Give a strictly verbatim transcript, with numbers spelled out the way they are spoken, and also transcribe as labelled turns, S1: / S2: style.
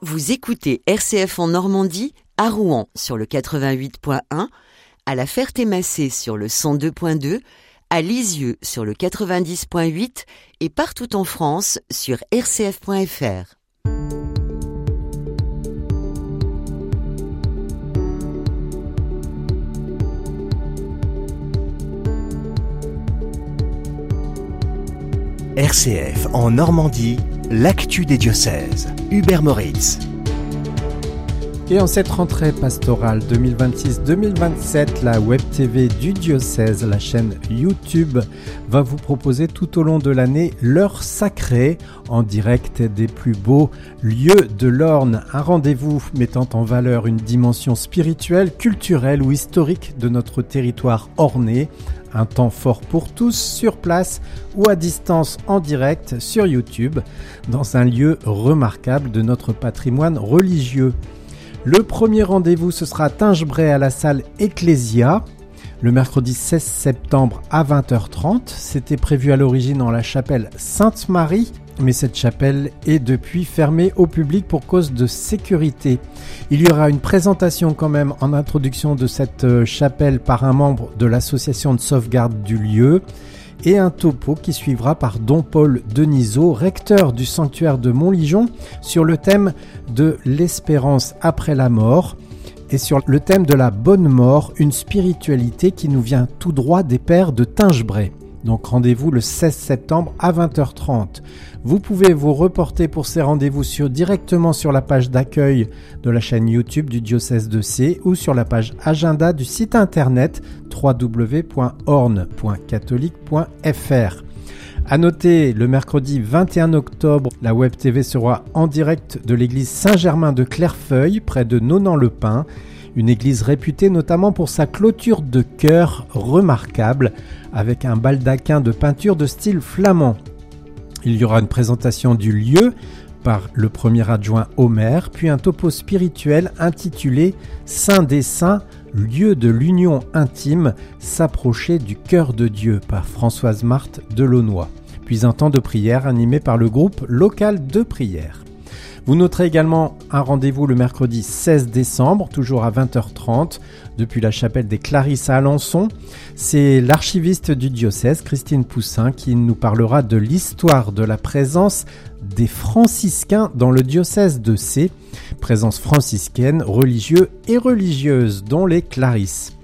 S1: Vous écoutez R C F en Normandie, à Rouen sur le quatre-vingt-huit point un, à La Ferté-Macé sur le cent deux point deux, à Lisieux sur le quatre-vingt-dix point huit et partout en France sur r c f point f r.
S2: R C F en Normandie, l'actu des diocèses. Hubert Moritz.
S3: Et en cette rentrée pastorale deux mille vingt-six deux mille vingt-sept, la Web T V du diocèse, la chaîne YouTube, va vous proposer tout au long de l'année l'heure sacrée, en direct des plus beaux lieux de l'Orne. Un rendez-vous mettant en valeur une dimension spirituelle, culturelle ou historique de notre territoire ornais. Un temps fort pour tous, sur place ou à distance en direct sur YouTube, dans un lieu remarquable de notre patrimoine religieux. Le premier rendez-vous, ce sera à Tingebray à la salle Ecclesia, le mercredi seize septembre à vingt heures trente. C'était prévu à l'origine en la chapelle Sainte-Marie, mais cette chapelle est depuis fermée au public pour cause de sécurité. Il y aura une présentation quand même en introduction de cette chapelle par un membre de l'association de sauvegarde du lieu et un topo qui suivra par Don Paul Denisot, recteur du sanctuaire de Montligeon, sur le thème de l'espérance après la mort et sur le thème de la bonne mort, une spiritualité qui nous vient tout droit des pères de Tingebray. Donc rendez-vous le seize septembre à vingt heures trente. Vous pouvez vous reporter pour ces rendez-vous sur, directement sur la page d'accueil de la chaîne YouTube du diocèse de Sées ou sur la page agenda du site internet w w w point orne point catholique point f r. À noter, le mercredi vingt et un octobre, la Web T V sera en direct de l'église Saint-Germain de Clairefeuille, près de Nonant-le-Pin. Une église réputée notamment pour sa clôture de chœur remarquable, avec un baldaquin de peinture de style flamand. Il y aura une présentation du lieu par le premier adjoint Omer, puis un topo spirituel intitulé « Saint des Saints, lieu de l'union intime, s'approcher du cœur de Dieu » par Françoise Marthe Delaunoy, puis un temps de prière animé par le groupe local de prière. Vous noterez également un rendez-vous le mercredi seize décembre, toujours à vingt heures trente, depuis la chapelle des Clarisses à Alençon. C'est l'archiviste du diocèse, Christine Poussin, qui nous parlera de l'histoire de la présence des franciscains dans le diocèse de Sées, présence franciscaine, religieux et religieuse, dont les Clarisses.